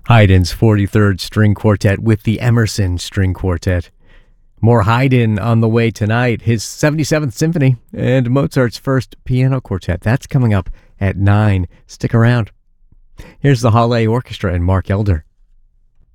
Haydn's 43rd String Quartet with the Emerson String Quartet. More Haydn on the way tonight, his 77th Symphony and Mozart's first piano quartet. That's coming up at 9. Stick around. Here's the Halle Orchestra and Mark Elder.